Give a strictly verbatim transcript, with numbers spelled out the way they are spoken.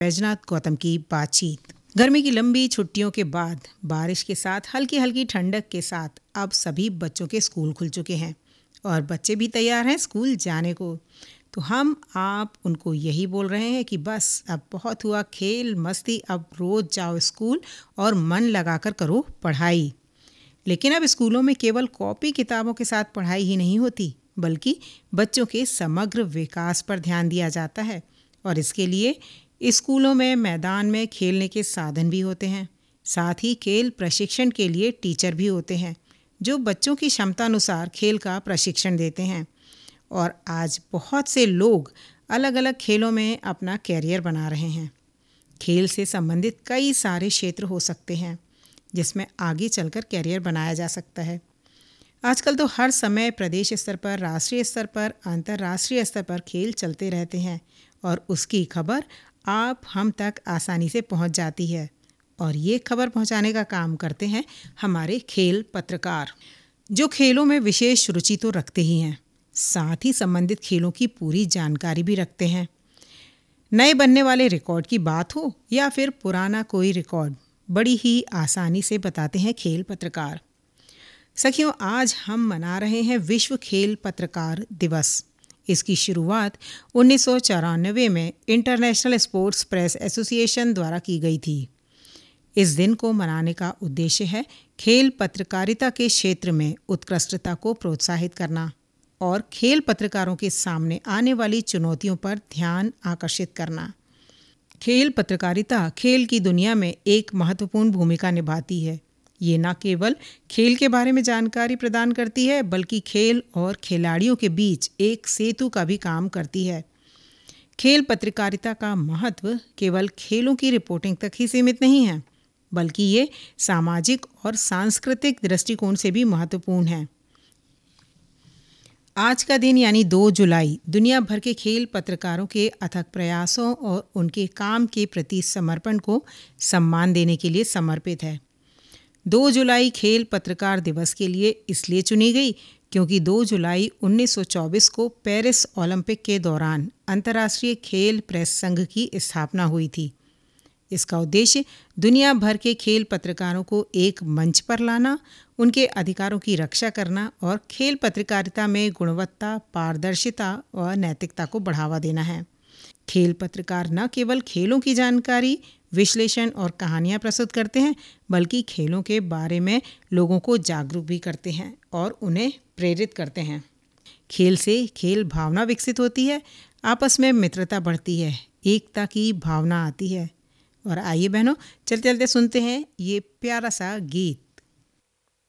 बैजनाथ गौतम की बातचीत। गर्मी की लंबी छुट्टियों के बाद बारिश के साथ हल्की हल्की ठंडक के साथ अब सभी बच्चों के स्कूल खुल चुके हैं और बच्चे भी तैयार हैं स्कूल जाने को। तो हम आप उनको यही बोल रहे हैं कि बस अब बहुत हुआ खेल मस्ती, अब रोज़ जाओ स्कूल और मन लगाकर करो पढ़ाई। लेकिन अब स्कूलों में केवल कॉपी किताबों के साथ पढ़ाई ही नहीं होती, बल्कि बच्चों के समग्र विकास पर ध्यान दिया जाता है और इसके लिए स्कूलों में मैदान में खेलने के साधन भी होते हैं। साथ ही खेल प्रशिक्षण के लिए टीचर भी होते हैं जो बच्चों की क्षमता अनुसार खेल का प्रशिक्षण देते हैं। और आज बहुत से लोग अलग अलग खेलों में अपना कैरियर बना रहे हैं। खेल से संबंधित कई सारे क्षेत्र हो सकते हैं जिसमें आगे चलकर कैरियर बनाया जा सकता है। आजकल तो हर समय प्रदेश स्तर पर, राष्ट्रीय स्तर पर, अंतर्राष्ट्रीय स्तर पर खेल चलते रहते हैं और उसकी खबर आप हम तक आसानी से पहुंच जाती है। और ये खबर पहुंचाने का काम करते हैं हमारे खेल पत्रकार, जो खेलों में विशेष रुचि तो रखते ही हैं, साथ ही संबंधित खेलों की पूरी जानकारी भी रखते हैं। नए बनने वाले रिकॉर्ड की बात हो या फिर पुराना कोई रिकॉर्ड, बड़ी ही आसानी से बताते हैं खेल पत्रकार। सखियों, आज हम मना रहे हैं विश्व खेल पत्रकार दिवस। इसकी शुरुआत उन्नीस सौ चौरानवे में इंटरनेशनल स्पोर्ट्स प्रेस एसोसिएशन द्वारा की गई थी। इस दिन को मनाने का उद्देश्य है खेल पत्रकारिता के क्षेत्र में उत्कृष्टता को प्रोत्साहित करना और खेल पत्रकारों के सामने आने वाली चुनौतियों पर ध्यान आकर्षित करना। खेल पत्रकारिता खेल की दुनिया में एक महत्वपूर्ण भूमिका निभाती है। ये न केवल खेल के बारे में जानकारी प्रदान करती है, बल्कि खेल और खिलाड़ियों के बीच एक सेतु का भी काम करती है। खेल पत्रकारिता का महत्व केवल खेलों की रिपोर्टिंग तक ही सीमित नहीं है, बल्कि ये सामाजिक और सांस्कृतिक दृष्टिकोण से भी महत्वपूर्ण है। आज का दिन यानी दो जुलाई दुनिया भर के खेल पत्रकारों के अथक प्रयासों और उनके काम के प्रति समर्पण को सम्मान देने के लिए समर्पित है। दो जुलाई खेल पत्रकार दिवस के लिए इसलिए चुनी गई क्योंकि दो जुलाई उन्नीस सौ चौबीस को पेरिस ओलंपिक के दौरान अंतर्राष्ट्रीय खेल प्रेस संघ की स्थापना हुई थी। इसका उद्देश्य दुनिया भर के खेल पत्रकारों को एक मंच पर लाना, उनके अधिकारों की रक्षा करना और खेल पत्रकारिता में गुणवत्ता, पारदर्शिता और नैतिकता को बढ़ावा देना है। खेल पत्रकार न केवल खेलों की जानकारी, विश्लेषण और कहानियाँ प्रस्तुत करते हैं, बल्कि खेलों के बारे में लोगों को जागरूक भी करते हैं और उन्हें प्रेरित करते हैं। खेल से खेल भावना विकसित होती है, आपस में मित्रता बढ़ती है, एकता की भावना आती है। और आइए बहनों, चलते चलते सुनते हैं ये प्यारा सा गीत।